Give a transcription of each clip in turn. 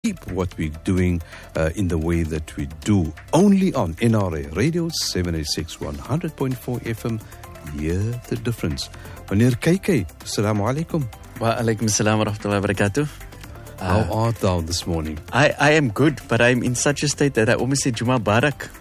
keep what we're doing in the way that we do. Only on NRA Radio 786 100.4 FM. Hear the difference. Meneer KK, assalamu alaikum. Wa alaikum assalam wa rahmatullahi wa barakatuh. How art thou this morning? I am good, but I'm in such a state that I almost said Juma Barak.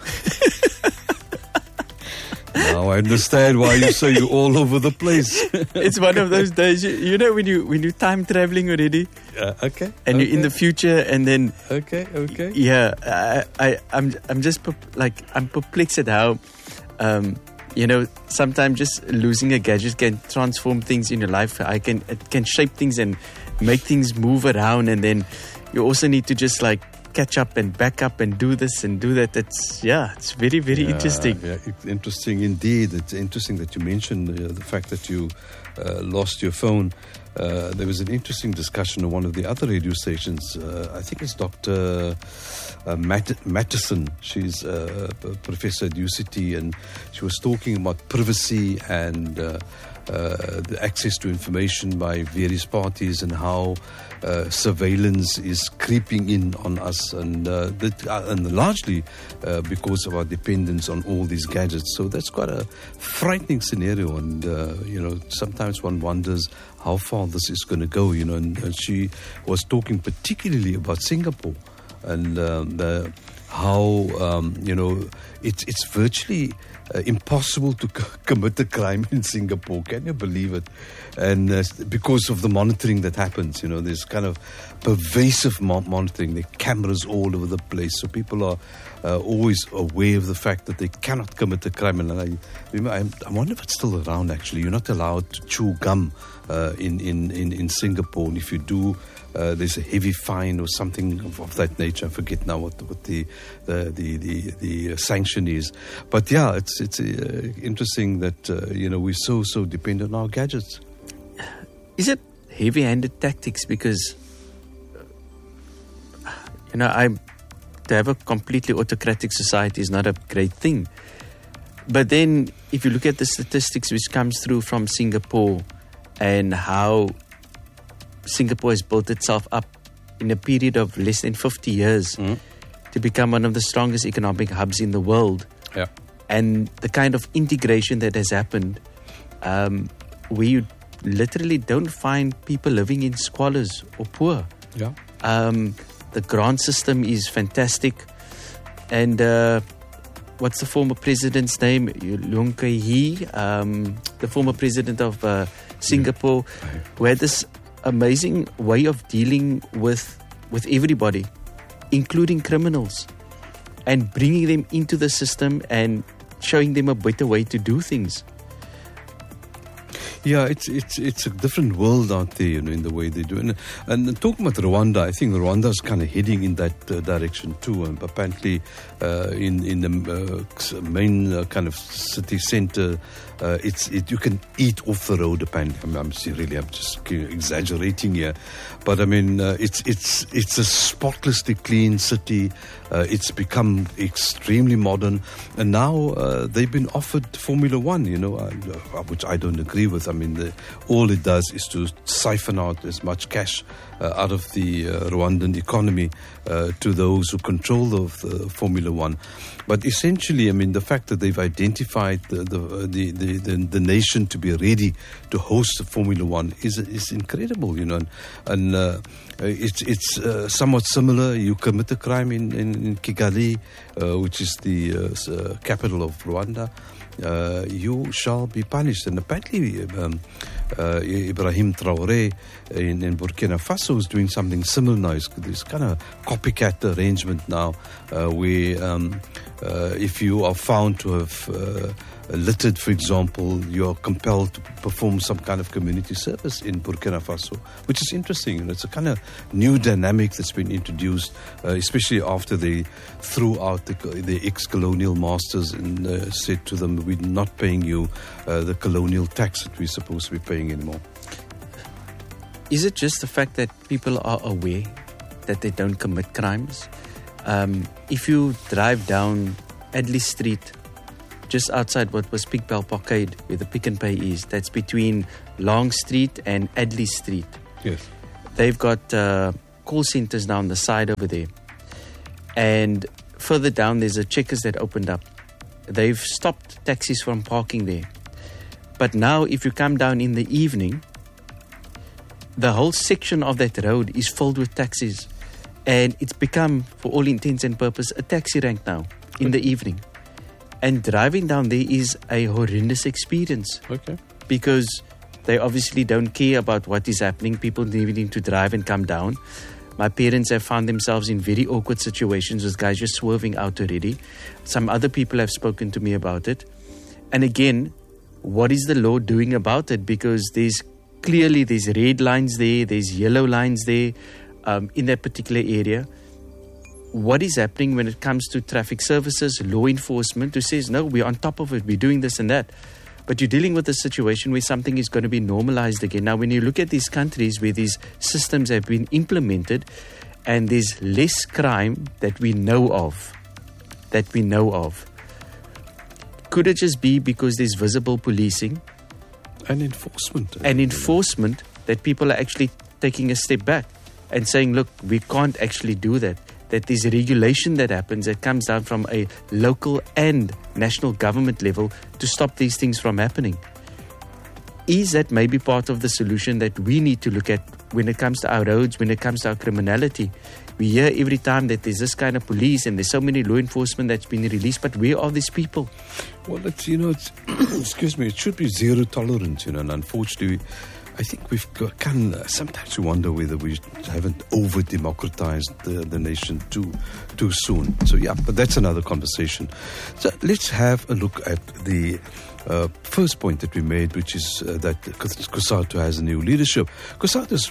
Now I understand why you say you're all over the place. It's one of those days, you know, when you time traveling already. Okay. And you're in the future, and then. Okay. Yeah, I'm just I'm perplexed at how, sometimes just losing a gadget can transform things in your life. It can shape things and make things move around, and then you also need to just catch up and back up and do this and do that. It's very, very interesting. Yeah, it's interesting indeed. It's interesting that you mentioned the fact that you lost your phone. There was an interesting discussion on one of the other radio stations. I think it's Dr. Mattison. She's a professor at UCT, and she was talking about privacy and the access to information by various parties and how surveillance is creeping in on us, and largely because of our dependence on all these gadgets. So that's quite a frightening scenario, and sometimes one wonders how far this is going to go. And she was talking particularly about Singapore and how it's virtually impossible to commit a crime in Singapore. Can you believe it? And because of the monitoring that happens, there's kind of pervasive monitoring. There are cameras all over the place, so people are always aware of the fact that they cannot commit a crime. And I wonder if it's still around. Actually, you're not allowed to chew gum in Singapore, and if you do, there's a heavy fine or something of that nature. I forget now what the sanction is. But yeah, it's interesting that we're so dependent on our gadgets. Is it heavy-handed tactics? Because to have a completely autocratic society is not a great thing. But then, if you look at the statistics which comes through from Singapore and how Singapore has built itself up in a period of less than 50 years to become one of the strongest economic hubs in the world. Yeah. And the kind of integration that has happened, where you literally don't find people living in squalors or poor. Yeah. The grant system is fantastic. And what's the former president's name? Leung Kee-hee, the former president of Singapore, who had this amazing way of dealing with everybody, including criminals, and bringing them into the system and showing them a better way to do things. Yeah, it's a different world out there, in the way they do it. And talking about Rwanda, I think Rwanda is kind of heading in that direction too. And apparently, in the main kind of city center, you can eat off the road. Apparently, I'm just exaggerating here, but I mean, it's a spotlessly clean city. It's become extremely modern, and now they've been offered Formula One, which I don't agree with. I mean, all it does is to siphon out as much cash out of the Rwandan economy to those who control the Formula One. But essentially, I mean, the fact that they've identified the nation to be ready to host the Formula One is incredible, and it's somewhat similar. You commit a crime in Kigali, which is the capital of Rwanda, you shall be punished. And apparently Ibrahim Traoré in Burkina Faso is doing something similar now. There's kind of copycat arrangement now where if you are found to have littered, for example, you're compelled to perform some kind of community service in Burkina Faso, which is interesting. It's a kind of new dynamic that's been introduced, especially after they threw out the ex-colonial masters and said to them, we're not paying you the colonial tax that we're supposed to be paying anymore. Is it just the fact that people are aware that they don't commit crimes? If you drive down Adley Street, just outside what was Pigbell Parkade, where the Pick and Pay is, that's between Long Street and Adley Street. Yes. They've got call centers now on the side over there. And further down, there's a Checkers that opened up. They've stopped taxis from parking there. But now, if you come down in the evening, the whole section of that road is filled with taxis. And it's become, for all intents and purposes, a taxi rank now in the evening. And driving down there is a horrendous experience. Okay. Because they obviously don't care about what is happening. People needing to drive and come down. My parents have found themselves in very awkward situations with guys just swerving out already. Some other people have spoken to me about it. And again, what is the law doing about it? Because there's red lines there, there's yellow lines there in that particular area. What is happening when it comes to traffic services, law enforcement, who says, no, we're on top of it, we're doing this and that. But you're dealing with a situation where something is going to be normalized again. Now, when you look at these countries where these systems have been implemented and there's less crime that we know of, could it just be because there's visible policing? And enforcement. And enforcement that people are actually taking a step back and saying, look, we can't actually do that. That there's regulation that happens that comes down from a local and national government level to stop these things from happening. Is that maybe part of the solution that we need to look at when it comes to our roads, when it comes to our criminality? We hear every time that there's this kind of police and there's so many law enforcement that's been released, but where are these people? Well, it's excuse me, it should be zero tolerance, and unfortunately, I think sometimes we wonder whether we haven't over-democratized the nation too soon. So, yeah, but that's another conversation. So let's have a look at the first point that we made, which is that COSATU has a new leadership. COSATU's,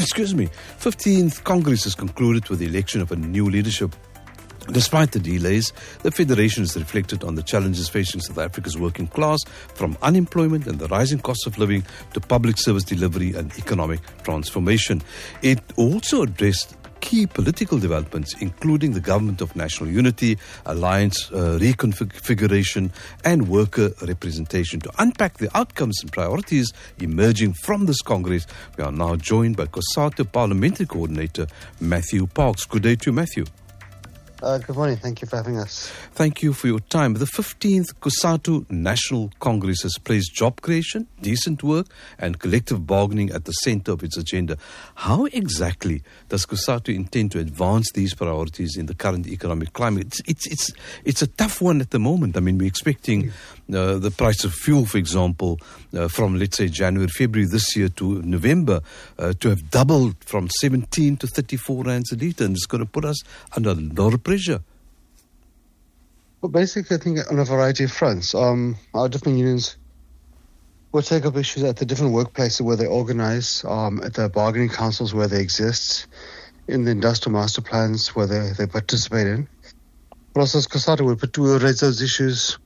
15th Congress has concluded with the election of a new leadership. Despite the delays, the Federation has reflected on the challenges facing South Africa's working class, from unemployment and the rising cost of living to public service delivery and economic transformation. It also addressed key political developments, including the Government of National Unity, alliance reconfiguration, and worker representation. To unpack the outcomes and priorities emerging from this Congress, we are now joined by COSATU Parliamentary Coordinator Matthew Parks. Good day to you, Matthew. Good morning. Thank you for having us. Thank you for your time. The 15th COSATU National Congress has placed job creation, decent work, and collective bargaining at the center of its agenda. How exactly does COSATU intend to advance these priorities in the current economic climate? It's a tough one at the moment. I mean, we're expecting the price of fuel, for example, from, let's say, January, February this year to November, to have doubled from 17 to 34 rands a litre, and it's going to put us under a lot of pressure. Well, basically, I think on a variety of fronts. Our different unions will take up issues at the different workplaces where they organize, at the bargaining councils where they exist, in the industrial master plans where they participate in. But also, as COSATU, we'll raise those issues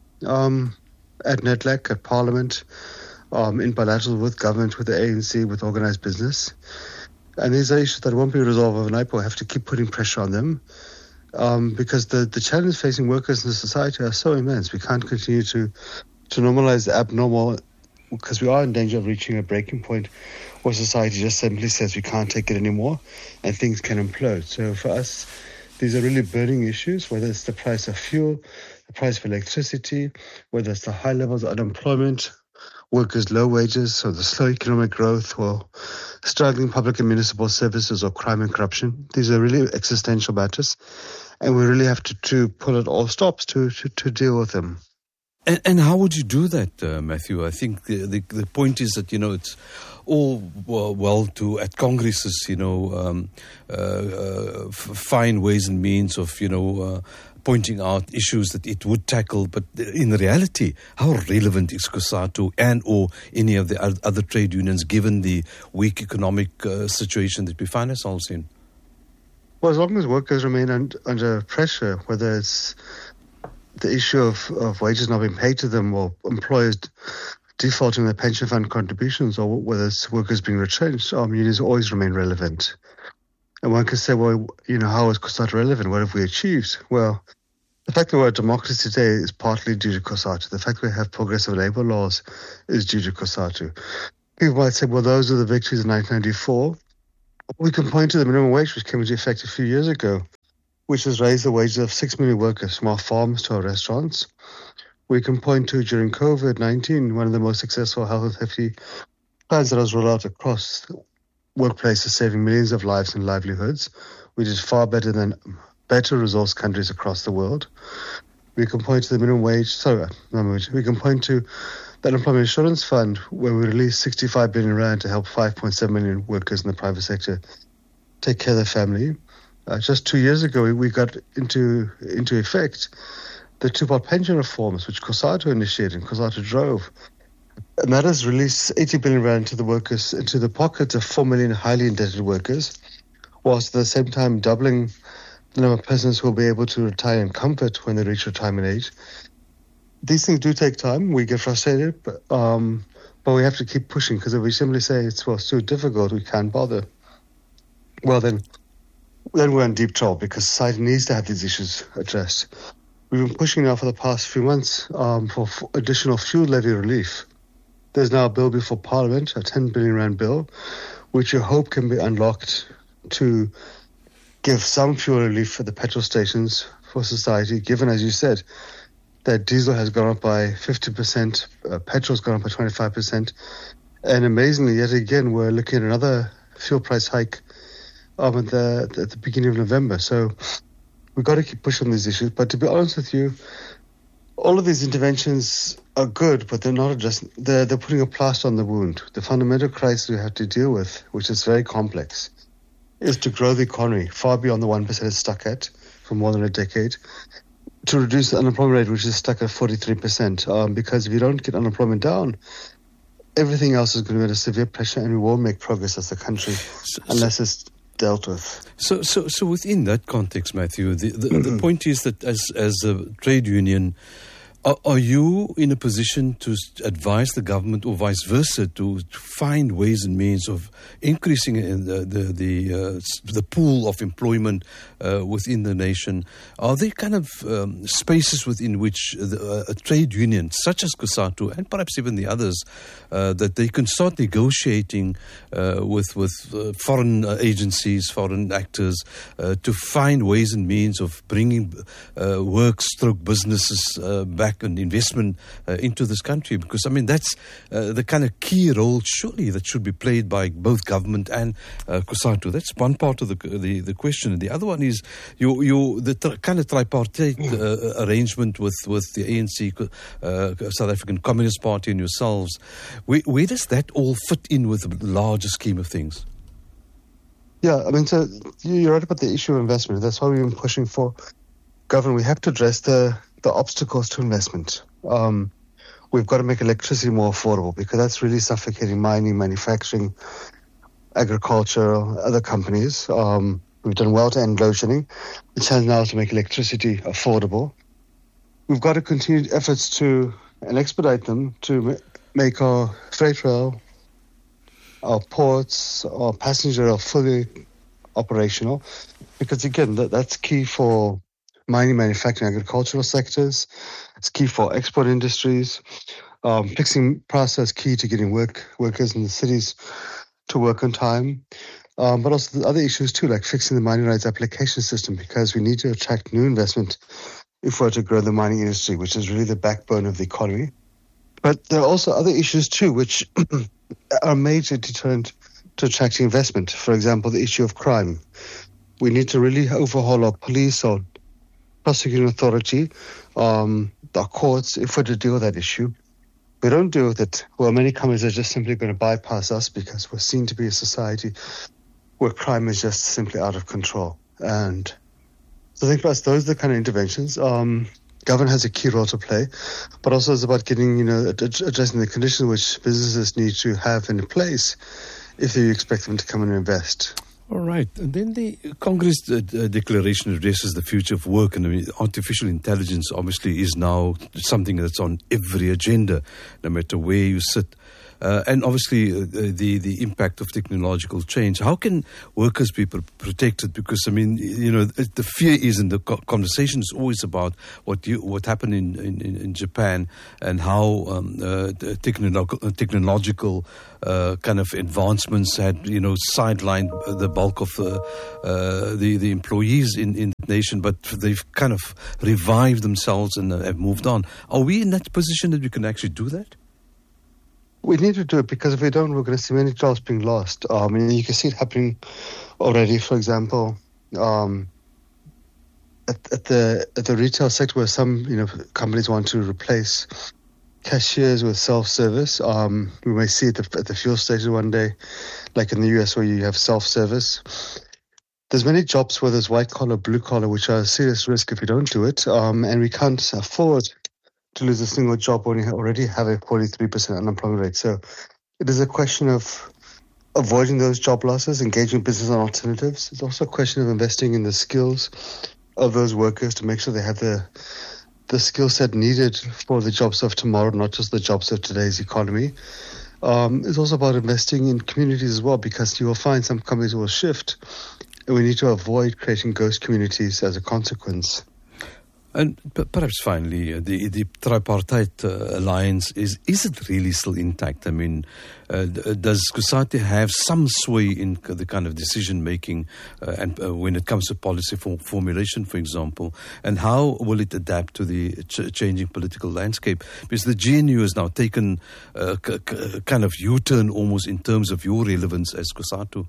at NEDLAC, at Parliament, in bilateral with government, with the ANC, with organised business. And these are issues that won't be resolved overnight, but we'll have to keep putting pressure on them because the challenges facing workers in the society are so immense. We can't continue to normalize the abnormal because we are in danger of reaching a breaking point where society just simply says we can't take it anymore and things can implode. So for us, these are really burning issues, whether it's the price of fuel, the price of electricity, whether it's the high levels of unemployment, workers' low wages, so the slow economic growth, or struggling public and municipal services, or crime and corruption. These are really existential matters, and we really have to pull at all stops to deal with them. And how would you do that, Matthew? I think the point is that, it's all well to, at Congresses, find ways and means of, pointing out issues that it would tackle. But in reality, how relevant is COSATU and or any of the other trade unions given the weak economic situation that we find ourselves in? Well, as long as workers remain under pressure, whether it's the issue of wages not being paid to them or employers defaulting their pension fund contributions, or whether it's workers being retrenched, unions always remain relevant. And one can say, well, how is COSATU relevant? What have we achieved? Well, the fact that we're a democracy today is partly due to COSATU. The fact that we have progressive labor laws is due to COSATU. People might say, well, those are the victories in 1994. We can point to the minimum wage, which came into effect a few years ago, which has raised the wages of 6 million workers from our farms to our restaurants. We can point to, during COVID-19, one of the most successful health and safety plans that was rolled out across workplaces, saving millions of lives and livelihoods. We did far better than better resource countries across the world. We can point to the minimum wage. We can point to the Unemployment Insurance Fund, where we released 65 billion rand to help 5.7 million workers in the private sector take care of their family. Just 2 years ago, we got into effect the two-part pension reforms, which COSATU initiated and COSATU drove. And that has released 80 billion rand to the workers, into the pockets of 4 million highly indebted workers, whilst at the same time doubling the number of persons who will be able to retire in comfort when they reach retirement age. These things do take time. We get frustrated, but we have to keep pushing, because if we simply say it's too difficult, we can't bother, well, then we're in deep trouble, because society needs to have these issues addressed. We've been pushing now for the past few months for additional fuel levy relief. There's now a bill before Parliament, a 10 billion rand bill, which you hope can be unlocked to give some fuel relief for the petrol stations for society, given, as you said, that diesel has gone up by 50%, petrol's gone up by 25%, and amazingly, yet again, we're looking at another fuel price hike at the beginning of November. So we've got to keep pushing on these issues. But to be honest with you, all of these interventions are good, but they're not addressing. They're putting a plaster on the wound. The fundamental crisis we have to deal with, which is very complex, is to grow the economy far beyond the 1% it's stuck at for more than a decade, to reduce the unemployment rate, which is stuck at 43%. Because if you don't get unemployment down, everything else is going to be under severe pressure, and we won't make progress as a country unless it's dealt with. So within that context, Matthew, the point is that as a trade union, are you in a position to advise the government, or vice versa, to find ways and means of increasing the pool of employment within the nation? Are there kind of spaces within which a trade union, such as COSATU, and perhaps even the others, that they can start negotiating with foreign agencies, foreign actors, to find ways and means of bringing businesses back and investment into this country? Because, I mean, that's the kind of key role, surely, that should be played by both government and COSATU. That's one part of the question. And the other one is the kind of tripartite arrangement with the ANC, South African Communist Party, and yourselves. Where does that all fit in with the larger scheme of things? Yeah, I mean, so you're right about the issue of investment. That's why we've been pushing for government. We have to address the obstacles to investment. We've got to make electricity more affordable, because that's really suffocating mining, manufacturing, agriculture, other companies. We've done well to end load shedding. The challenge now is to make electricity affordable. We've got to continue efforts and expedite them to make our freight rail, our ports, our passenger rail fully operational, because again, that's key for mining, manufacturing, agricultural sectors. It's key for export industries. Fixing process key to getting workers in the cities to work on time. But also the other issues too, like fixing the mining rights application system, because we need to attract new investment if we're to grow the mining industry, which is really the backbone of the economy. But there are also other issues too, which are a major deterrent to attracting investment. For example, the issue of crime. We need to really overhaul our police, our prosecuting authority, our courts, if we're to deal with that issue. We don't deal with it, well, many companies are just simply going to bypass us, because we're seen to be a society where crime is just simply out of control. And so I think for us, those are the kind of interventions. Government has a key role to play, but also it's about getting, addressing the conditions which businesses need to have in place if you expect them to come and invest. All right. And then the Congress declaration addresses the future of work, and I mean, artificial intelligence obviously is now something that's on every agenda, no matter where you sit. and obviously the impact of technological change. How can workers be protected? Because I mean, the fear is in the conversation is always about what happened in Japan and how technological kind of advancements had sidelined the bulk of the employees in the nation, but they've kind of revived themselves and have moved on. Are we in that position that we can actually do that? We need to do it, because if we don't, we're going to see many jobs being lost. You can see it happening already. For example, at the retail sector, where some companies want to replace cashiers with self-service. We may see it at the fuel station one day, like in the US, where you have self-service. There's many jobs where there's white-collar, blue-collar, which are a serious risk if you don't do it. And we can't afford to lose a single job when we already have a 43% unemployment rate. So it is a question of avoiding those job losses, engaging business on alternatives. It's also a question of investing in the skills of those workers to make sure they have the skill set needed for the jobs of tomorrow, not just the jobs of today's economy. It's also about investing in communities as well, because you will find some companies will shift, and we need to avoid creating ghost communities as a consequence. And perhaps finally, the tripartite alliance, is it really still intact? I mean, does COSATU have some sway in the kind of decision making and when it comes to policy formulation, for example? And how will it adapt to the changing political landscape? Because the GNU has now taken a kind of U-turn almost in terms of your relevance as COSATU.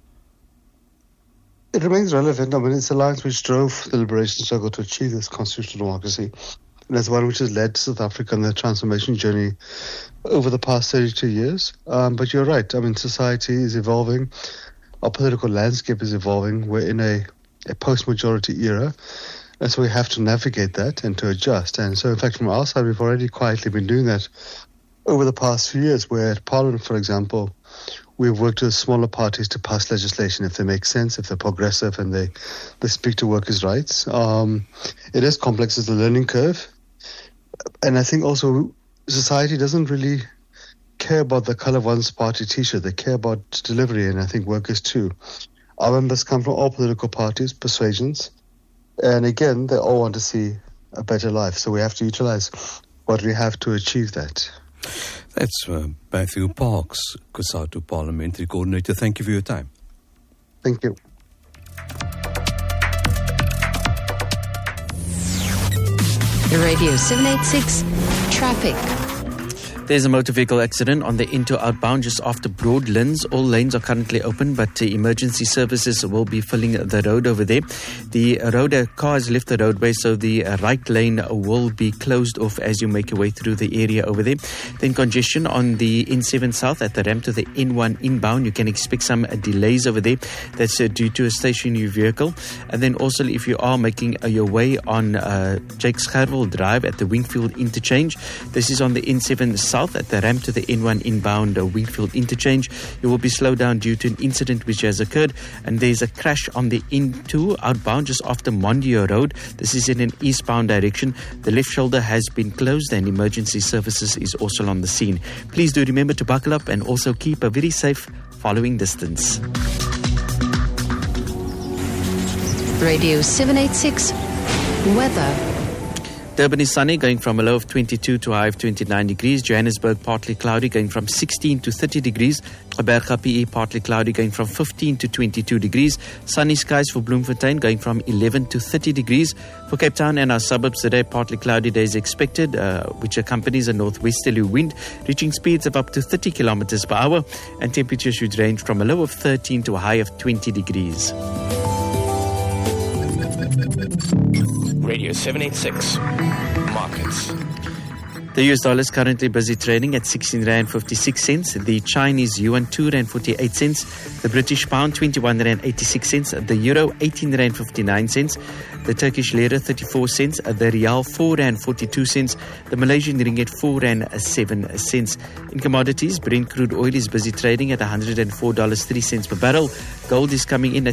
It remains relevant. I mean, it's an alliance which drove the liberation struggle to achieve this constitutional democracy. And it's one which has led South Africa on the transformation journey over the past 32 years. But you're right. I mean, society is evolving. Our political landscape is evolving. We're in a post-majority era. And so we have to navigate that and to adjust. And so, in fact, from our side, we've already quietly been doing that over the past few years, where at Parliament, for example, we've worked with smaller parties to pass legislation if they make sense, if they're progressive and they speak to workers' rights. It is complex. It's a learning curve. And I think also society doesn't really care about the color of one's party T-shirt. They care about delivery, and I think workers too. Our members come from all political parties, persuasions. And again, they all want to see a better life. So we have to utilize what we have to achieve that. That's Matthew Parks, COSATU Parliamentary Coordinator. Thank you for your time. Thank you. Radio 786 Traffic. There's a motor vehicle accident on the Into outbound just after Broadlands. All lanes are currently open, but emergency services will be filling the road over there. The car has left the roadway, so the right lane will be closed off as you make your way through the area over there. Then congestion on the N7 South at the ramp to the N1 inbound. You can expect some delays over there. That's due to a stationary vehicle. And then also, if you are making your way on Jakes Gerwel Drive at the Wingfield interchange, this is on the N7 South at the ramp to the N1 inbound Wingfield interchange. You will be slowed down due to an incident which has occurred, and there's a crash on the N2 outbound just after Mondio Road. This is in an eastbound direction. The left shoulder has been closed and emergency services is also on the scene. Please do remember to buckle up and also keep a very safe following distance. Radio 786 Weather. Durban is sunny, going from a low of 22 to a high of 29 degrees. Johannesburg, partly cloudy, going from 16 to 30 degrees. Berga PE, partly cloudy, going from 15 to 22 degrees. Sunny skies for Bloemfontein, going from 11 to 30 degrees. For Cape Town and our suburbs today, partly cloudy days expected, which accompanies a northwesterly wind, reaching speeds of up to 30 kilometers per hour. And temperatures should range from a low of 13 to a high of 20 degrees. Radio 786 Markets. The US dollar is currently busy trading at 16 Rand 56 cents. The Chinese yuan 2 Rand 48 cents. The British pound 21 Rand 86 cents. The euro 18 Rand 59 cents. The Turkish lira 34 cents. The rial 4 Rand 42 cents. The Malaysian ringgit 4 Rand 7 cents. In commodities, Brent crude oil is busy trading at $104.03 per barrel. Gold is coming in at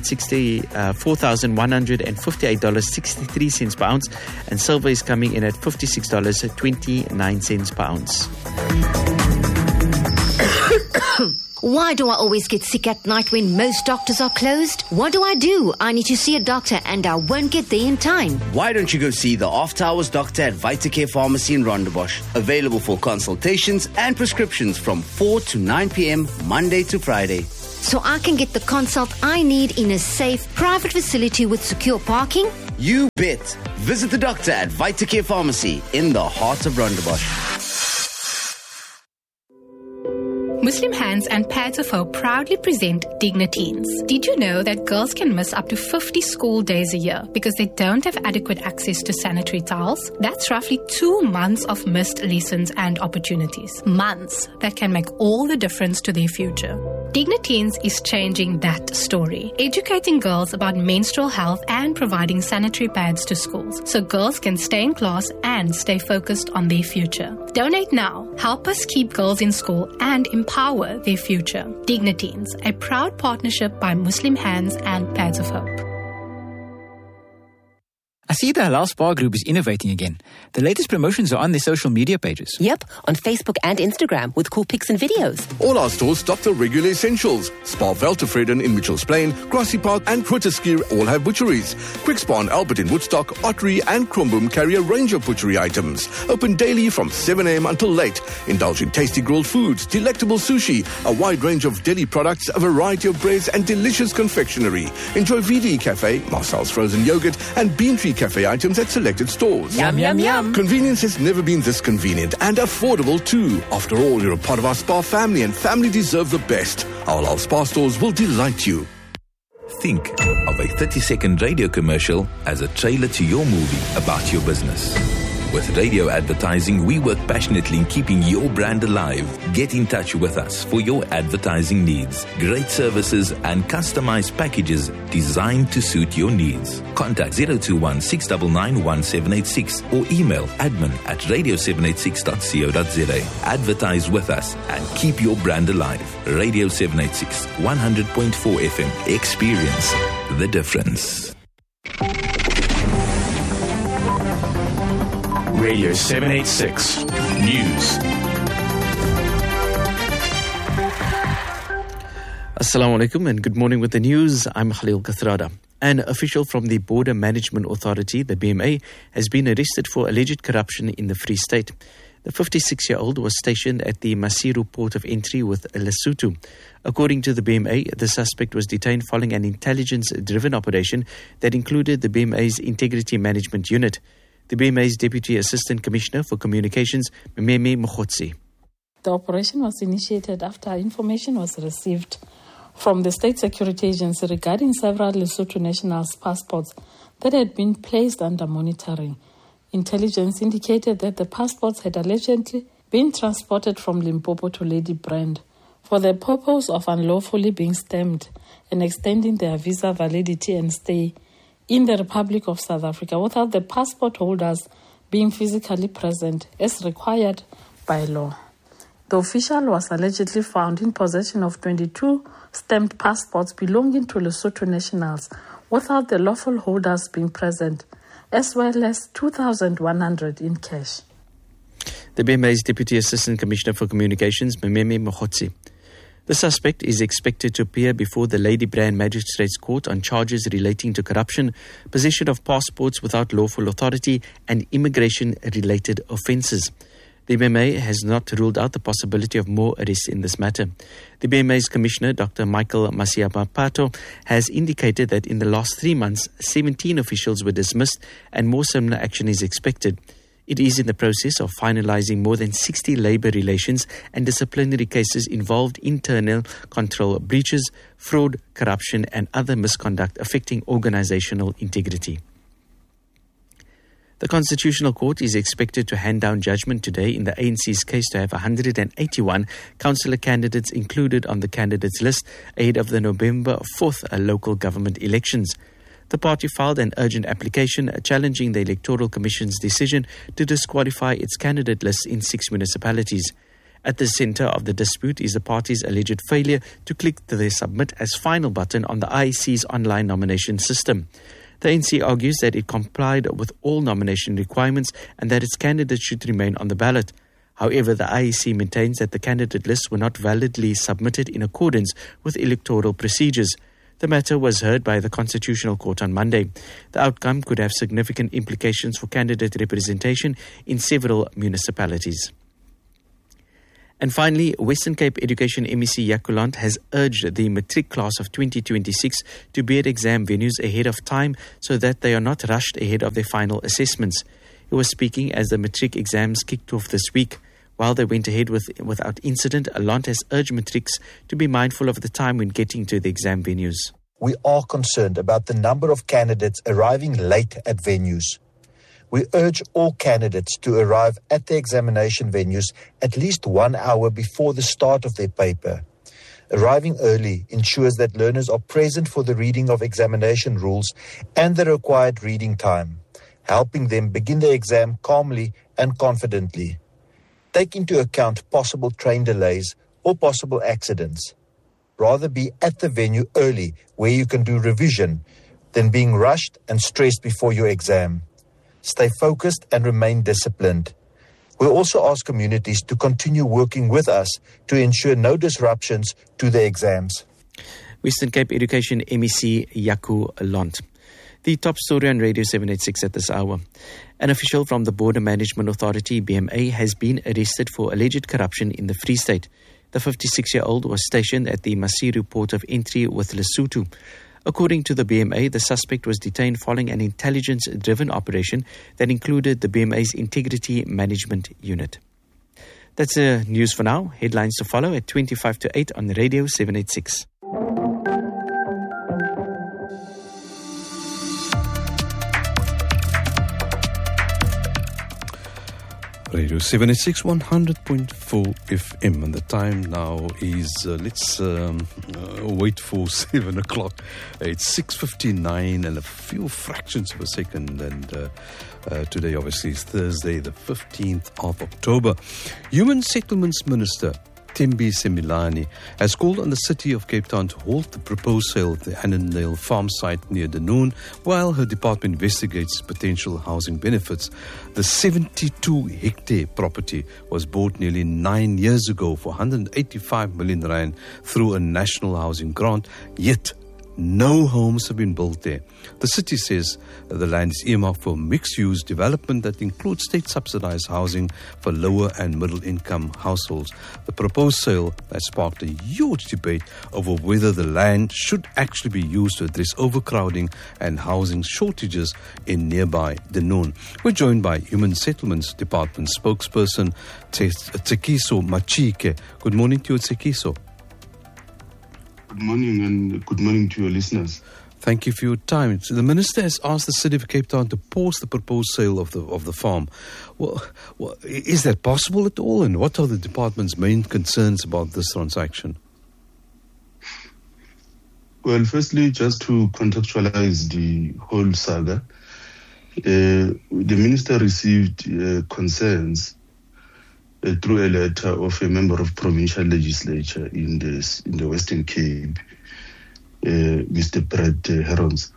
$4,158.63 per ounce. And silver is coming in at $56.29 per ounce. Why do I always get sick at night when most doctors are closed? What do? I need to see a doctor and I won't get there in time. Why don't you go see the After Hours doctor at Vitacare Pharmacy in Rondebosch? Available for consultations and prescriptions from 4 to 9 p.m. Monday to Friday. So I can get the consult I need in a safe, private facility with secure parking? You bet. Visit the doctor at Vitacare Pharmacy in the heart of Rondebosch. Muslim Hands and Pads of Hope proudly present Dignateens. Did you know that girls can miss up to 50 school days a year because they don't have adequate access to sanitary towels? That's roughly 2 months of missed lessons and opportunities. Months that can make all the difference to their future. Dignateens is changing that story, educating girls about menstrual health and providing sanitary pads to schools so girls can stay in class and stay focused on their future. Donate now. Help us keep girls in school and empower their future. Dignateens, a proud partnership by Muslim Hands and Pads of Hope. I see the Halal Spa Group is innovating again. The latest promotions are on their social media pages. Yep, on Facebook and Instagram with cool pics and videos. All our stores stock the regular essentials. Spa Veltevreden in Mitchells Plain, Grassy Park and Grooteskier all have butcheries. Quick Spa and Albert in Woodstock, Ottery and Kromboom carry a range of butchery items. Open daily from 7 a.m. until late. Indulge in tasty grilled foods, delectable sushi, a wide range of deli products, a variety of breads and delicious confectionery. Enjoy VD Cafe, Marcel's frozen yogurt and Bean Tree Cafe items at selected stores. Yum, yum, yum. Convenience has never been this convenient and affordable too. After all, you're a part of our spa family and family deserve the best. Our Halal Spa stores will delight you. Think of a 30-second radio commercial as a trailer to your movie about your business. With radio advertising, we work passionately in keeping your brand alive. Get in touch with us for your advertising needs. Great services and customized packages designed to suit your needs. Contact 021 699 1786 or email admin@radio786.co.za. Advertise with us and keep your brand alive. Radio 786, 100.4 FM. Experience the difference. Radio 786 News. Assalamu alaikum and good morning with the news. I'm Khalil Kathrada. An official from the Border Management Authority, the BMA, has been arrested for alleged corruption in the Free State. The 56-year-old was stationed at the Maseru port of entry with Lesotho. According to the BMA, the suspect was detained following an intelligence-driven operation that included the BMA's Integrity Management Unit. The BMA's Deputy Assistant Commissioner for Communications, Mmeme Mokhotsi. The operation was initiated after information was received from the State Security Agency regarding several Lesotho nationals' passports that had been placed under monitoring. Intelligence indicated that the passports had allegedly been transported from Limpopo to Lady Brand for the purpose of unlawfully being stamped and extending their visa validity and stay in the Republic of South Africa without the passport holders being physically present as required by law. The official was allegedly found in possession of 22 stamped passports belonging to Lesotho nationals without the lawful holders being present, as well as 2,100 in cash. The BMA's Deputy Assistant Commissioner for Communications, Mmeme Mokhotsi. The suspect is expected to appear before the Lady Brand Magistrates Court on charges relating to corruption, possession of passports without lawful authority, and immigration-related offences. The BMA has not ruled out the possibility of more arrests in this matter. The BMA's Commissioner, Dr. Michael Masiapato, has indicated that in the last 3 months, 17 officials were dismissed and more similar action is expected. It is in the process of finalizing more than 60 labour relations and disciplinary cases involved internal control breaches, fraud, corruption and other misconduct affecting organisational integrity. The Constitutional Court is expected to hand down judgment today in the ANC's case to have 181 councillor candidates included on the candidates list ahead of the November 4th local government elections. The party filed an urgent application challenging the Electoral Commission's decision to disqualify its candidate list in 6 municipalities. At the centre of the dispute is the party's alleged failure to click the submit as final button on the IEC's online nomination system. The ANC argues that it complied with all nomination requirements and that its candidates should remain on the ballot. However, the IEC maintains that the candidate lists were not validly submitted in accordance with electoral procedures. The matter was heard by the Constitutional Court on Monday. The outcome could have significant implications for candidate representation in several municipalities. And finally, Western Cape Education MEC Jaco Lont has urged the matric class of 2026 to be at exam venues ahead of time so that they are not rushed ahead of their final assessments. He was speaking as the matric exams kicked off this week. While they went ahead without incident, Lont has urged matrics to be mindful of the time when getting to the exam venues. We are concerned about the number of candidates arriving late at venues. We urge all candidates to arrive at the examination venues at least 1 hour before the start of their paper. Arriving early ensures that learners are present for the reading of examination rules and the required reading time, helping them begin the exam calmly and confidently. Take into account possible train delays or possible accidents. Rather be at the venue early where you can do revision than being rushed and stressed before your exam. Stay focused and remain disciplined. We also ask communities to continue working with us to ensure no disruptions to the exams. Western Cape Education MEC Jaco Lont. The top story on Radio 786 at this hour. An official from the Border Management Authority, BMA, has been arrested for alleged corruption in the Free State. The 56-year-old was stationed at the Maseru port of entry with Lesotho. According to the BMA, the suspect was detained following an intelligence-driven operation that included the BMA's Integrity Management Unit. That's the news for now. Headlines to follow at 25 to 8 on Radio 786. Radio 786 100.4 FM, and the time now is, let's wait for 7 o'clock. It's 6:59 and a few fractions of a second, and today obviously is Thursday, the 15th of October. Human Settlements Minister Thembi Semilani has called on the City of Cape Town to halt the proposed sale of the Annandale farm site near Dunoon while her department investigates potential housing benefits. The 72-hectare property was bought nearly 9 years ago for 185 million rand through a national housing grant, yet no homes have been built there. The city says the land is earmarked for mixed-use development that includes state-subsidized housing for lower and middle-income households. The proposed sale has sparked a huge debate over whether the land should actually be used to address overcrowding and housing shortages in nearby Dunoon. We're joined by Human Settlements Department spokesperson Tsekiso Machike. Good morning to you, Tsekiso. Good morning, and good morning to your listeners. Thank you for your time. So the Minister has asked the City of Cape Town to pause the proposed sale of the farm. Well, is that possible at all? And what are the department's main concerns about this transaction? Well, firstly, just to contextualize the whole saga, the Minister received concerns through a letter of a member of provincial legislature in the Western Cape, Mr. Brett Herons,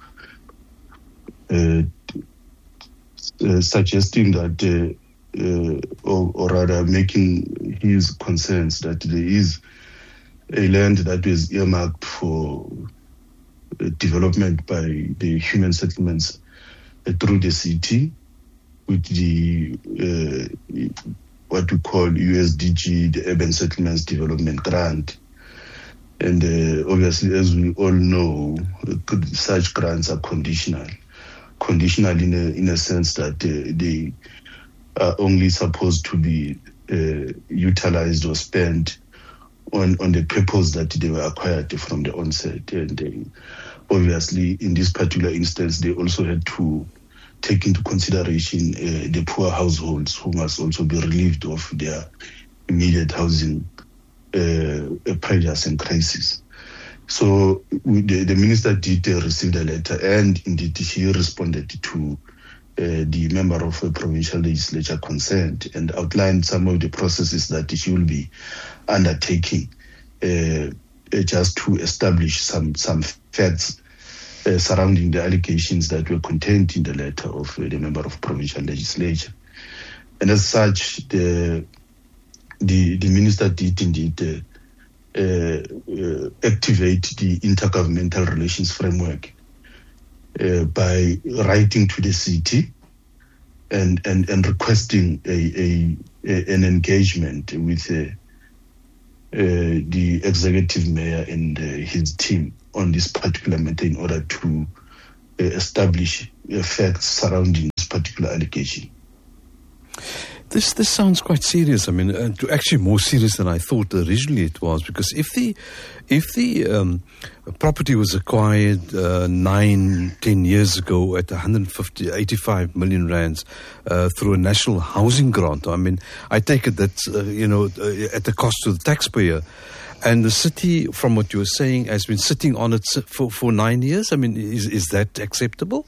suggesting that, or rather making his concerns that there is a land that is earmarked for development by the Human Settlements through the city with the what we call USDG, the Urban Settlements Development Grant. And obviously, as we all know, such grants are conditional. Conditional in a sense that they are only supposed to be utilized or spent on the purpose that they were acquired from the onset. And obviously, in this particular instance, they also had to take into consideration the poor households who must also be relieved of their immediate housing pressures and crisis. So the minister did receive the letter, and indeed he responded to the member of a provincial legislature concerned and outlined some of the processes that she will be undertaking just to establish some facts surrounding the allegations that were contained in the letter of the member of provincial legislature. And as such, the the minister did indeed activate the intergovernmental relations framework by writing to the city and requesting an engagement with the executive mayor and his team on this particular matter in order to establish facts surrounding this particular allegation. This sounds quite serious. I mean, actually more serious than I thought originally it was, because if the property was acquired 9-10 years ago at 85 million rands through a national housing grant, I mean, I take it that's at the cost to the taxpayer, and the city, from what you were saying, has been sitting on it for 9 years. I mean, is that acceptable?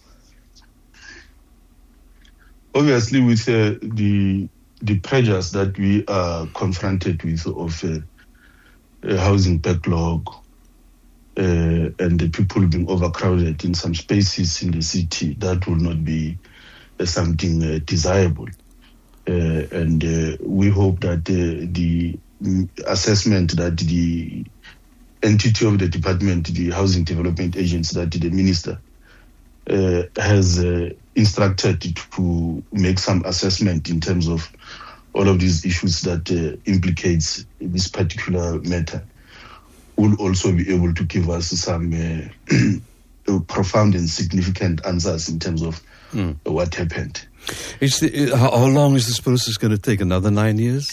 Obviously, with the pressures that we are confronted with of a housing backlog and the people being overcrowded in some spaces in the city, that will not be something desirable. And we hope that the assessment that the entity of the department, the Housing Development Agency, that the minister has instructed to make some assessment in terms of all of these issues that implicates this particular matter, will also be able to give us some profound and significant answers in terms of what happened. How long is this process going to take? Another 9 years?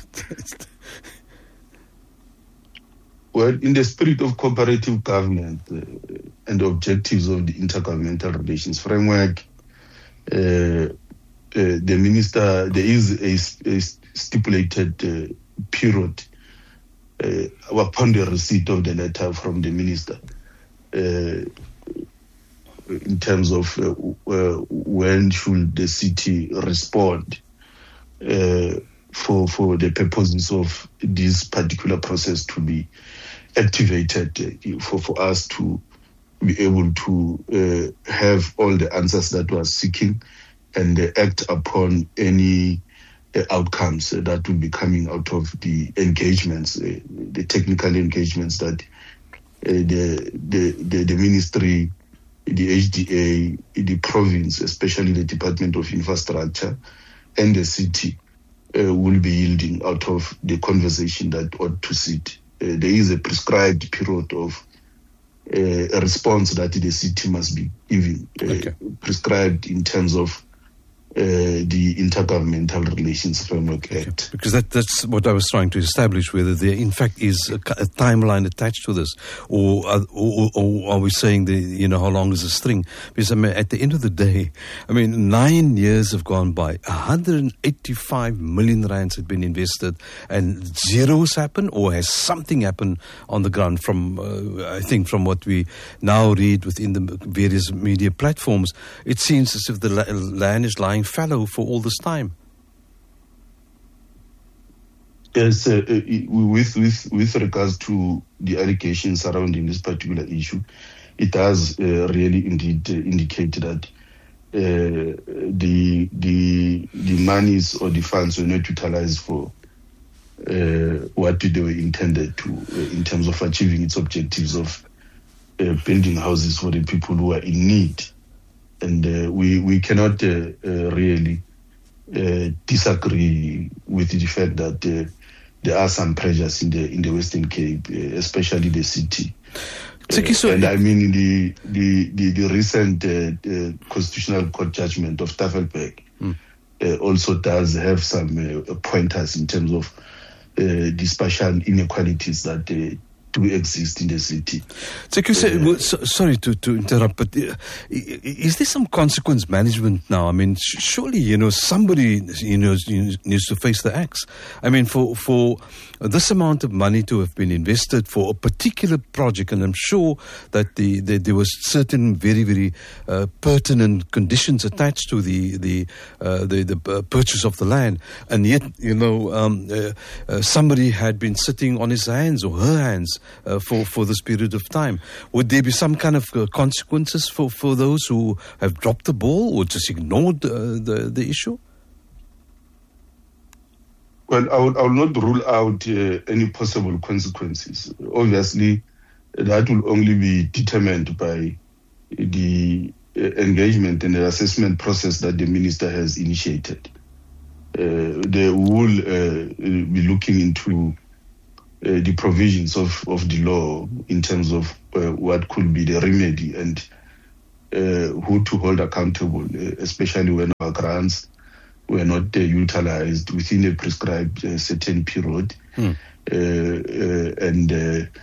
Well, in the spirit of cooperative government and the objectives of the intergovernmental relations framework, the minister, there is a stipulated period upon the receipt of the letter from the minister in terms of when should the city respond for the purposes of this particular process to be activated, for us to be able to have all the answers that we are seeking and act upon any outcomes that will be coming out of the engagements, the technical engagements that the ministry, the HDA, the province, especially the Department of Infrastructure and the city will be yielding out of the conversation that ought to sit. There is a prescribed period of a response that the city must be giving, prescribed in terms of the Intergovernmental Relations Framework Act. Because that's what I was trying to establish, whether there in fact is a timeline attached to this, or are we saying how long is the string? Because I mean, at the end of the day, 9 years have gone by, 185 million rands had been invested, and zeros happen, or has something happened on the ground? From I think from what we now read within the various media platforms, it seems as if the land is lying fallow for all this time. Yes, with regards to the allegations surrounding this particular issue, it does really indeed indicate that the monies or the funds were not utilized for what they were intended to, in terms of achieving its objectives of building houses for the people who are in need. And we cannot really disagree with the fact that there are some pressures in the Western Cape, especially the city. And I mean the recent Constitutional Court judgment of Tafelberg also does have some pointers in terms of the spatial inequalities that do exist in the city. Sorry to interrupt, but is there some consequence management now? I mean, surely somebody needs to face the axe. I mean, for this amount of money to have been invested for a particular project, and I'm sure that there was certain very, very pertinent conditions attached to the purchase of the land, and yet somebody had been sitting on his hands or her hands for this period of time. Would there be some kind of consequences for those who have dropped the ball or just ignored the issue? Well, I will not rule out any possible consequences. Obviously, that will only be determined by the engagement and the assessment process that the minister has initiated. They will be looking into the provisions of the law in terms of what could be the remedy and who to hold accountable, especially when our grants were not utilized within a prescribed certain period, and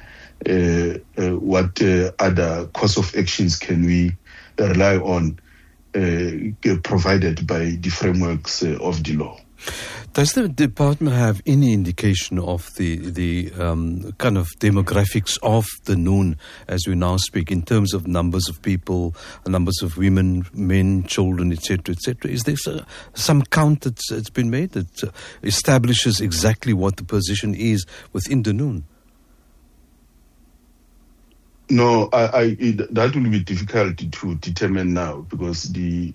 what other course of actions can we rely on provided by the frameworks of the law. Does the department have any indication of the kind of demographics of the Noon as we now speak, in terms of numbers of people, numbers of women, men, children, etc., etc.? Is there some count that's been made that establishes exactly what the position is within the Noon? No, that will be difficult to determine now, because the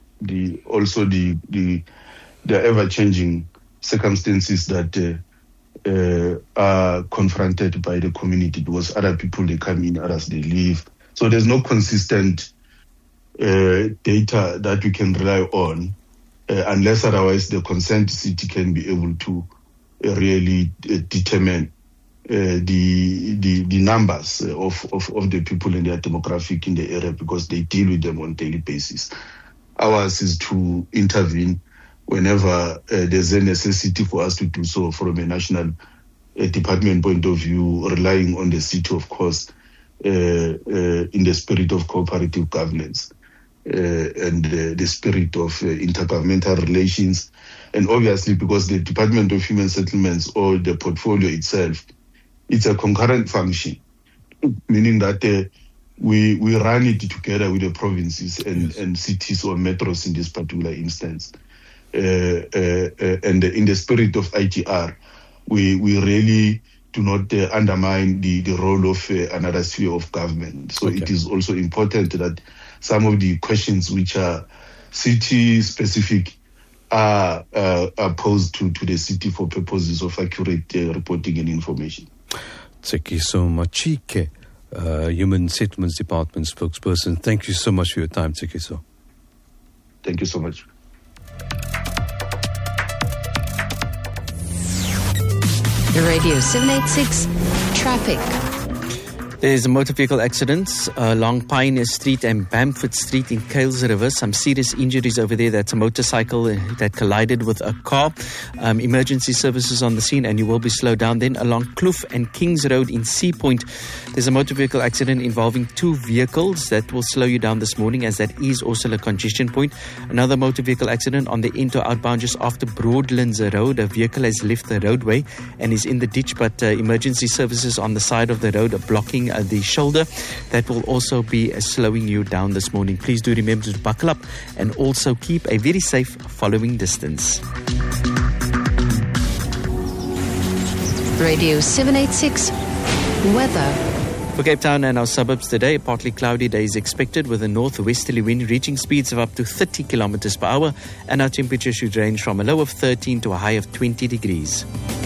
ever-changing circumstances that are confronted by the community, because other people, they come in, others they leave. So there's no consistent data that we can rely on, unless otherwise the consent city can be able to really determine the numbers of the people and their demographic in the area, because they deal with them on a daily basis. Ours is to intervene whenever there's a necessity for us to do so from a national department point of view, relying on the city, of course, in the spirit of cooperative governance and the spirit of intergovernmental relations. And obviously, because the Department of Human Settlements or the portfolio itself, it's a concurrent function, meaning that we run it together with the provinces and cities or metros in this particular instance. And in the spirit of IGR, we really do not undermine the role of another sphere of government. So it is also important that some of the questions which are city-specific are posed to the city for purposes of accurate reporting and information. Tsekiso Machike, Human Settlements Department spokesperson. Thank you so much for your time, Tsekiso. Thank you so much. Radio 786 Traffic. There's a motor vehicle accident along Pioneer Street and Bamford Street in Kales River. Some serious injuries over there. That's a motorcycle that collided with a car. Emergency services on the scene, and you will be slowed down. Then along Kloof and Kings Road in Sea Point, there's a motor vehicle accident involving two vehicles that will slow you down this morning, as that is also a congestion point. Another motor vehicle accident on the Into outbound just after Broadlands Road. A vehicle has left the roadway and is in the ditch, but emergency services on the side of the road are blocking the shoulder. That will also be slowing you down this morning. Please do remember to buckle up and also keep a very safe following distance. Radio 786 Weather. For Cape Town and our suburbs today, a partly cloudy day is expected with a northwesterly wind reaching speeds of up to 30 kilometers per hour, and our temperature should range from a low of 13 to a high of 20 degrees.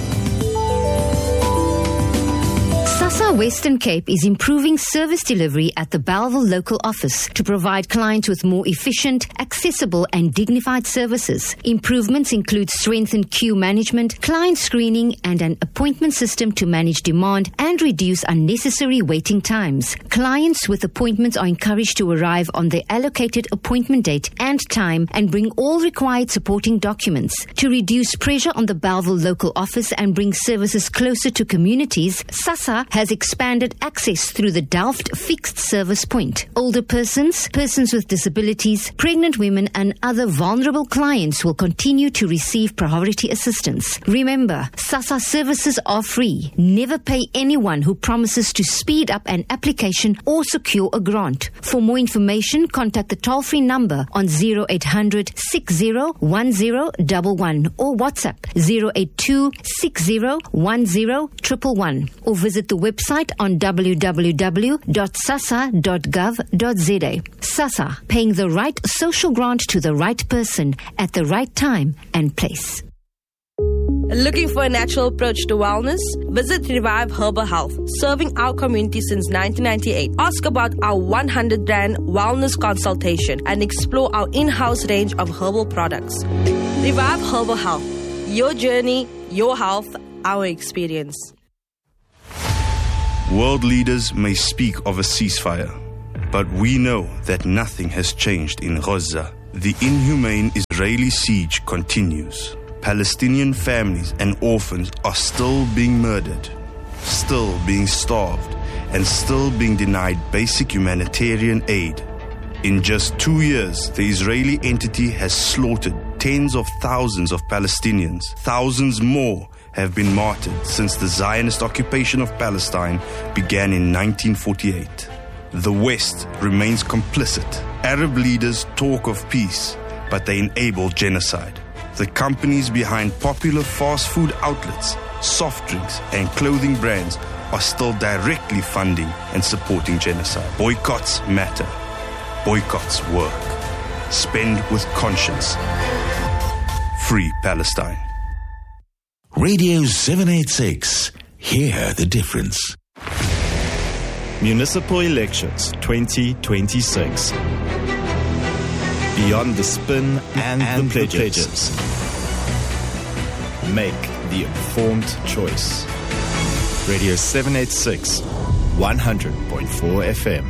SASSA Western Cape is improving service delivery at the Bellville local office to provide clients with more efficient, accessible and dignified services. Improvements include strengthened queue management, client screening and an appointment system to manage demand and reduce unnecessary waiting times. Clients with appointments are encouraged to arrive on their allocated appointment date and time and bring all required supporting documents. To reduce pressure on the Bellville local office and bring services closer to communities, SASSA has expanded access through the Delft Fixed Service Point. Older persons, persons with disabilities, pregnant women and other vulnerable clients will continue to receive priority assistance. Remember, SASSA services are free. Never pay anyone who promises to speed up an application or secure a grant. For more information, contact the toll-free number on 0800 601011 or WhatsApp 082 60101111 or visit the website on www.sassa.gov.za. SASSA, paying the right social grant to the right person at the right time and place. Looking for a natural approach to wellness? Visit Revive Herbal Health, serving our community since 1998. Ask about our 100 Rand wellness consultation and explore our in-house range of herbal products. Revive Herbal Health. Your journey, your health, our experience. World leaders may speak of a ceasefire, but we know that nothing has changed in Gaza. The inhumane Israeli siege continues. Palestinian families and orphans are still being murdered, still being starved, and still being denied basic humanitarian aid. In just 2 years, the Israeli entity has slaughtered tens of thousands of Palestinians. Thousands more have been martyred since the Zionist occupation of Palestine began in 1948. The West remains complicit. Arab leaders talk of peace, but they enable genocide. The companies behind popular fast food outlets, soft drinks, and clothing brands are still directly funding and supporting genocide. Boycotts matter. Boycotts work. Spend with conscience. Free Palestine. Radio 786. Hear the difference. Municipal Elections 2026. Beyond the spin and the pledges. Make the informed choice. Radio 786, 100.4 FM.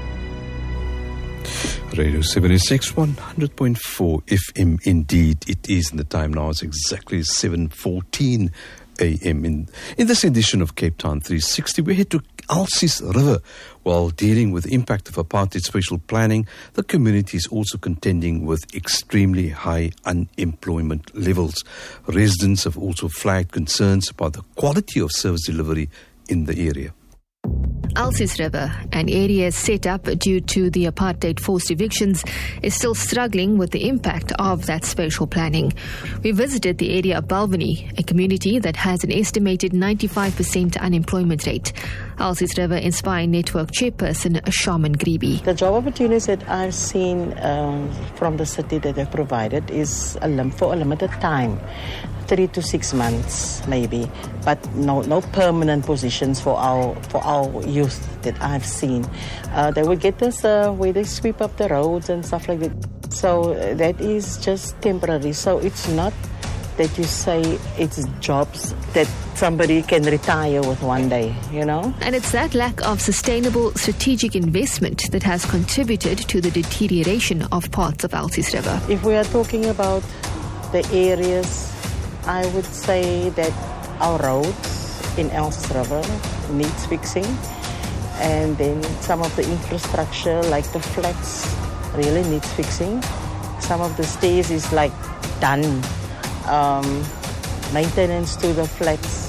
Radio 786, 100.4 FM indeed. It is, and the time now is exactly 7:14 a.m. In this edition of Cape Town 360, we head to Alsies River. While dealing with the impact of apartheid spatial planning, the community is also contending with extremely high unemployment levels. Residents have also flagged concerns about the quality of service delivery in the area. Alsies River, an area set up due to the apartheid forced evictions, is still struggling with the impact of that spatial planning. We visited the area of Balvenie, a community that has an estimated 95% unemployment rate. Alsies River Inspire Network chairperson Shaman Gribi. The job opportunities that I've seen from the city that they've provided is for a limited time. 3 to 6 months maybe, but no permanent positions for our youth that I've seen. They would get us where they sweep up the roads and stuff like that. So that is just temporary. So it's not that you say it's jobs that somebody can retire with one day, you know? And it's that lack of sustainable strategic investment that has contributed to the deterioration of parts of Alsies River. If we are talking about the areas, I would say that our roads in Alsies River needs fixing, and then some of the infrastructure like the flats really needs fixing. Some of the stairs is like done. Maintenance to the flats.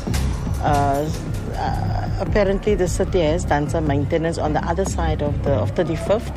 Apparently the city has done some maintenance on the other side of 35th.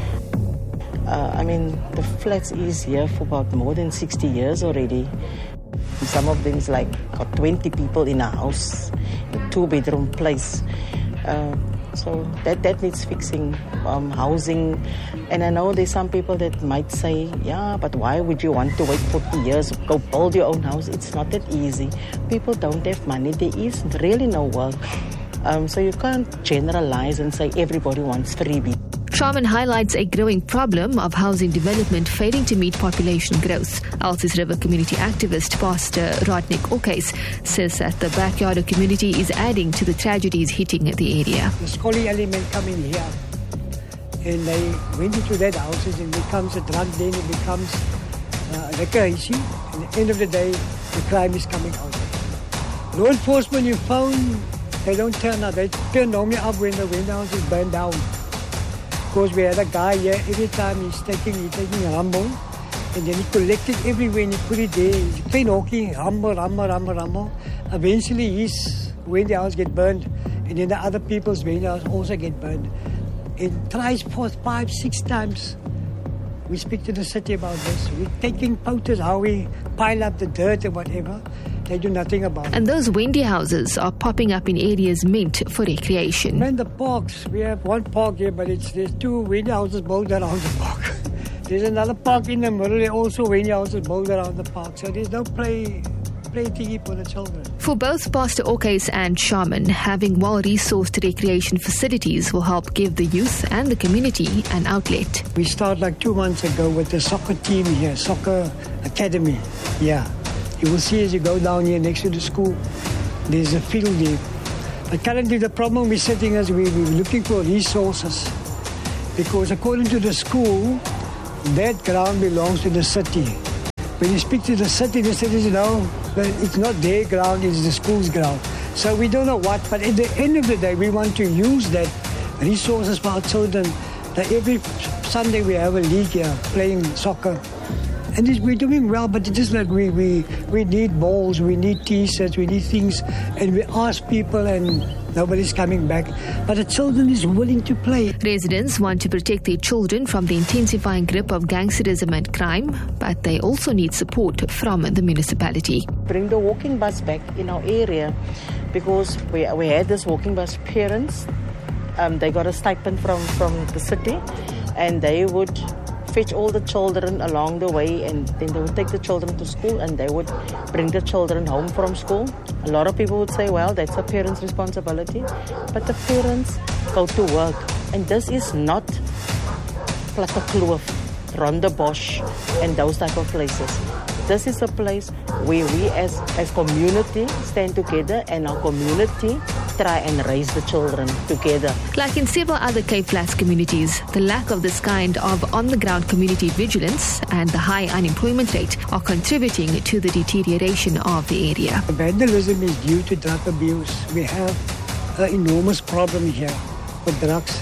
I mean, the flats is here for about more than 60 years already. Some of them is like got 20 people in a house, a 2-bedroom place. So that needs fixing, housing. And I know there's some people that might say, yeah, but why would you want to wait 40 years, go build your own house? It's not that easy. People don't have money. There is really no work. So you can't generalize and say everybody wants freebie. Shaman highlights a growing problem of housing development failing to meet population growth. Alsies River community activist Pastor Rodnik Okes says that the backyard community is adding to the tragedies hitting the area. The Scully element come in here, and they went into that houses, and it becomes a drug den, it becomes like a issue. And at the end of the day, the crime is coming out. Law enforcement, you found, they don't turn up. They turn normally up when the house is burned down. Because we had a guy here, every time he's taking rumble, and then he collected everywhere and he put it there. He's clean hockey, rumble. Eventually when the house get burned, and then the other people's when the house also get burned. It tries 4, 5, 6 times. We speak to the city about this. We're taking photos, how we pile up the dirt and whatever. They do nothing about it. And those Wendy houses are popping up in areas meant for recreation. And the parks, we have one park here, but there's 2 Wendy houses built around the park. There's another park in the middle. They also when you also build around the park. So there's no play thingy for the children. For both Pastor Okes and Shaman, having well-resourced recreation facilities will help give the youth and the community an outlet. We started like 2 months ago with the soccer team here, soccer academy. Yeah. You will see as you go down here next to the school, there's a field there. But currently the problem we're sitting is we're looking for resources. Because according to the school, that ground belongs to the city. When you speak to the city says, it's not their ground, it's the school's ground. So we don't know what, but at the end of the day, we want to use that resources for our children. That every Sunday we have a league here playing soccer. And we're doing well, but it's just like we need balls, we need T-shirts, we need things, and we ask people and nobody's coming back. But the children is willing to play. Residents want to protect their children from the intensifying grip of gangsterism and crime, but they also need support from the municipality. Bring the walking bus back in our area because we had this walking bus parents. They got a stipend from the city and they would fetch all the children along the way and then they would take the children to school and they would bring the children home from school. A lot of people would say, well, that's a parent's responsibility. But the parents go to work. And this is not Plattekloof, Rondebosch and those type of places. This is a place where we as community stand together and our community try and raise the children together. Like in several other Cape Flats communities, the lack of this kind of on-the-ground community vigilance and the high unemployment rate are contributing to the deterioration of the area. Vandalism is due to drug abuse. We have an enormous problem here with drugs.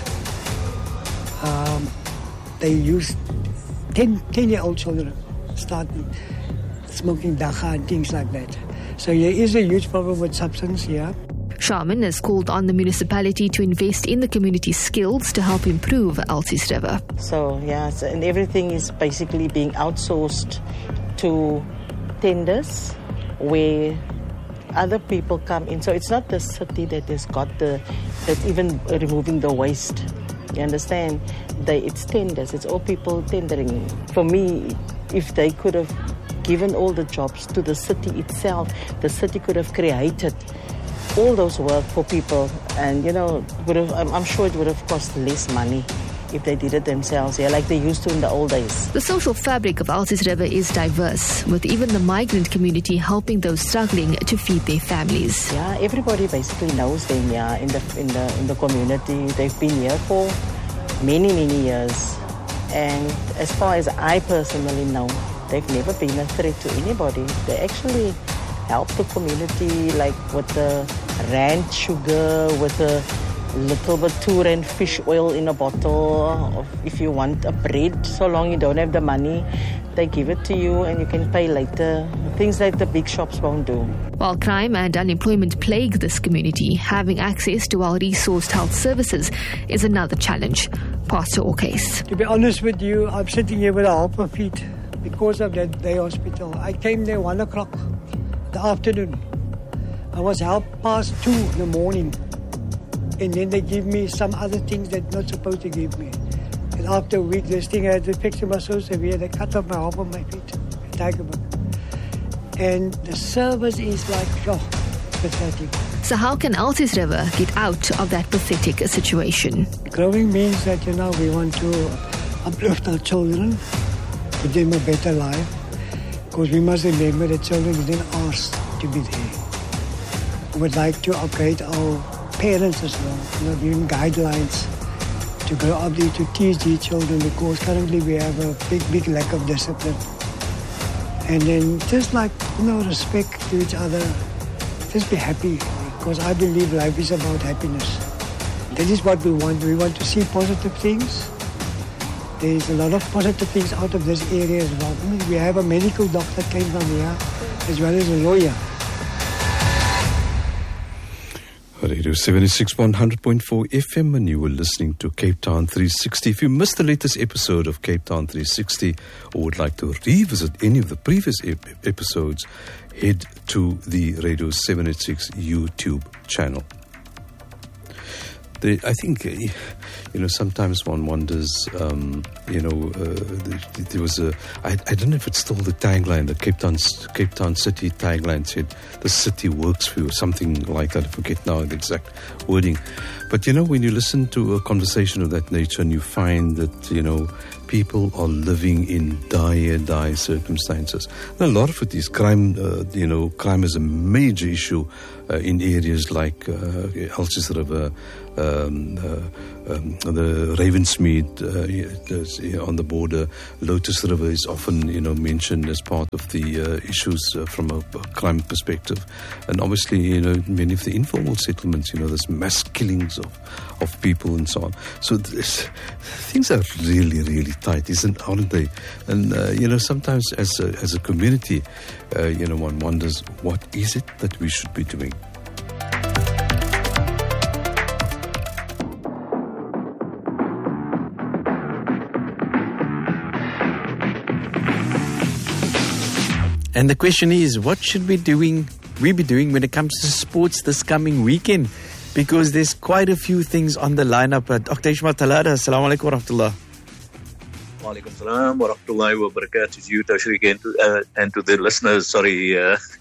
They use 10-year-old children starting smoking dacha and things like that. So there is a huge problem with substance here. Shaman has called on the municipality to invest in the community's skills to help improve Elsies River. So, and everything is basically being outsourced to tenders where other people come in. So it's not the city that has got that's even removing the waste. You understand? It's tenders. It's all people tendering. For me, if they could have given all the jobs to the city itself, the city could have created all those work for people and I'm sure it would have cost less money if they did it themselves, like they used to in the old days. The social fabric of Elsies River is diverse, with even the migrant community helping those struggling to feed their families. Yeah, everybody basically knows them, in the community. They've been here for many, many years. And as far as I personally know, they've never been a threat to anybody. They actually help the community, like with the rand sugar, with a little bit 2 rand fish oil in a bottle. If you want a bread, so long you don't have the money, they give it to you and you can pay later. Things that the big shops won't do. While crime and unemployment plague this community, having access to well-resourced health services is another challenge. Pastor Okes. To be honest with you, I'm sitting here with a half feet because of that day hospital. I came there 1 o'clock the afternoon. I was helped past 2 in the morning. And then they give me some other things they're not supposed to give me. And after a week, this thing I had to fix was so severe, they cut off my half of my feet. And the service is like, pathetic. So how can Elsies River get out of that pathetic situation? Growing means that, we want to uplift our children, give them a better life. Because we must remember that children didn't ask to be there. We would like to upgrade our parents as well, giving guidelines to grow up there to teach these children, because currently we have a big lack of discipline. And then just respect to each other, just be happy, because I believe life is about happiness. That is what we want. We want to see positive things. There's a lot of positive things out of this area as well. We have a medical doctor came from here, as well as a lawyer. Radio 76 100.4 FM, and you were listening to Cape Town 360. If you missed the latest episode of Cape Town 360 or would like to revisit any of the previous episodes, head to the Radio 786 YouTube channel. I think sometimes one wonders, there was I don't know if it's still the tagline, the Cape Town City tagline said, "The city works for you," something like that. I forget now the exact wording. But, when you listen to a conversation of that nature and you find that, people are living in dire circumstances. And a lot of it is crime. Crime is a major issue in areas like Elsies River, the Ravensmead on the border. Lotus River is often, mentioned as part of the issues from a crime perspective. And obviously, many of the informal settlements, there's mass killings of people and so on. So things are really, really tight, aren't they? And, sometimes as a community, one wonders, what is it that we should be doing? And the question is, what should we be doing when it comes to sports this coming weekend? Because there's quite a few things on the lineup. Dr. Ishmael Talada, assalamu alaikum wa rahmatullah. Wa alaikum salam wa rahmatullahi wa barakatuh to you, Tashriq, and to the listeners. Sorry.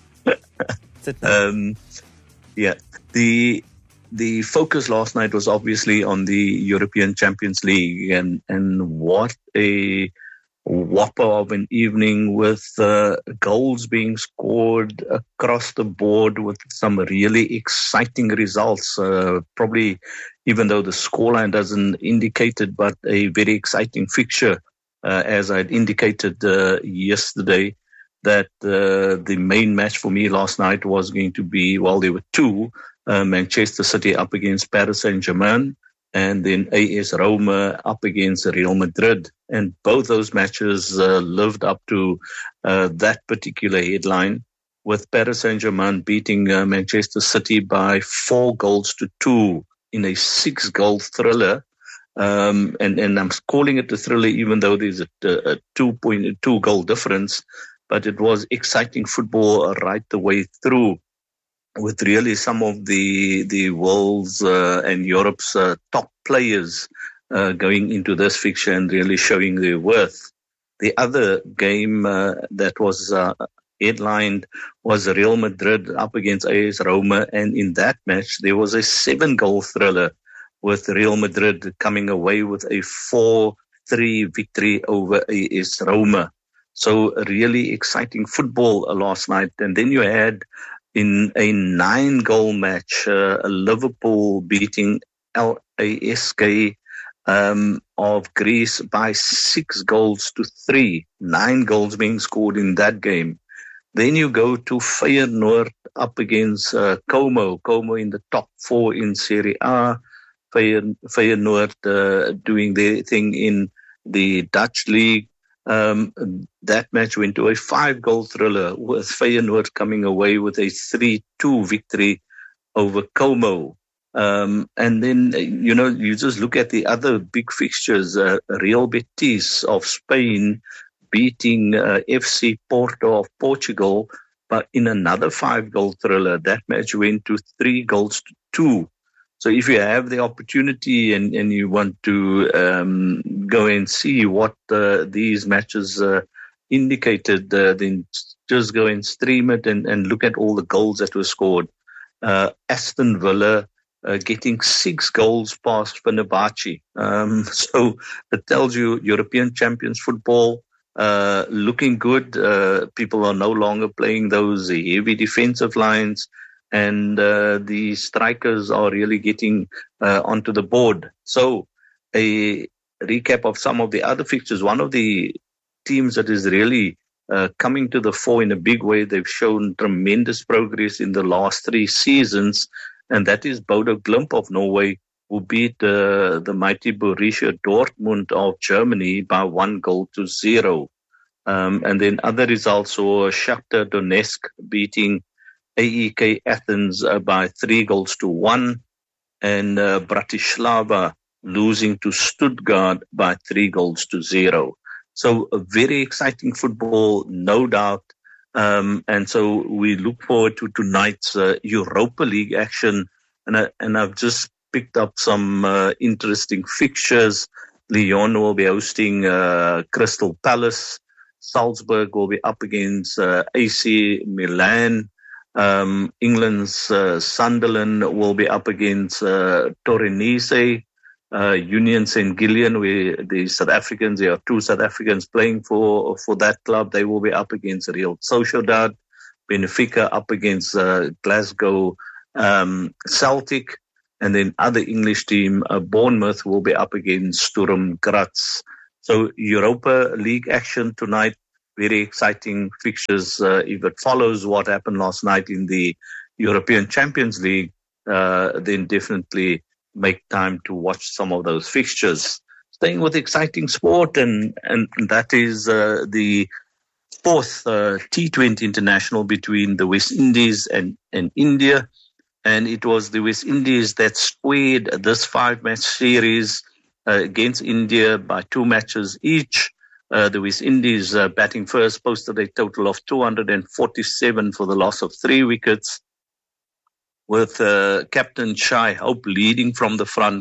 The focus last night was obviously on the European Champions League, and what a whopper of an evening with goals being scored across the board with some really exciting results. Probably, even though the scoreline doesn't indicate it, but a very exciting fixture, as I'd indicated yesterday, that the main match for me last night was going to be, there were two, Manchester City up against Paris Saint-Germain, and then AS Roma up against Real Madrid. And both those matches lived up to that particular headline, with Paris Saint-Germain beating Manchester City by 4-2 in a 6-goal thriller. And I'm calling it a thriller even though there's a 2.2 difference, but it was exciting football right the way through, with really some of the world's and Europe's top players going into this fixture and really showing their worth. The other game that was headlined was Real Madrid up against AS Roma, and in that match there was a 7-goal thriller, with Real Madrid coming away with a 4-3 victory over AS Roma. So really exciting football last night. And then you had, in a 9-goal match, Liverpool beating LASK of Greece by 6-3. 9 goals being scored in that game. Then you go to Feyenoord up against Como. Como in the top 4 in Serie A. Feyenoord doing their thing in the Dutch league. That match went to a 5-goal thriller, with Feyenoord coming away with a 3-2 victory over Como. And then, you just look at the other big fixtures. Real Betis of Spain beating FC Porto of Portugal, but in another 5-goal thriller. That match went to 3-2. So if you have the opportunity and you want to go and see what these matches indicated, then just go and stream it and look at all the goals that were scored. Aston Villa getting 6 goals past Fenerbahce. So it tells you European Champions football looking good. People are no longer playing those heavy defensive lines, and the strikers are really getting onto the board. So a recap of some of the other fixtures. One of the teams that is really coming to the fore in a big way, they've shown tremendous progress in the last 3 seasons, and that is Bodo Glimt of Norway, who beat the mighty Borussia Dortmund of Germany by 1-0. And then other results were Shakhtar Donetsk beating AEK Athens by 3-1, and Bratislava losing to Stuttgart by 3-0. So a very exciting football, no doubt. And so we look forward to tonight's Europa League action. And I've just picked up some interesting fixtures. Lyon will be hosting Crystal Palace. Salzburg will be up against AC Milan. England's Sunderland will be up against Torinese. Union St. Gillian, where the South Africans, there are 2 South Africans playing for that club. They will be up against Real Sociedad. Benfica up against Glasgow Celtic. And then other English team, Bournemouth, will be up against Sturm Graz. So Europa League action tonight. Very exciting fixtures. If it follows what happened last night in the European Champions League, then definitely make time to watch some of those fixtures. Staying with exciting sport, and that is the 4th T20 international between the West Indies and India. And it was the West Indies that squared this 5-match series against India by 2 matches each. The West Indies batting first posted a total of 247 for the loss of 3 wickets, with Captain Shai Hope leading from the front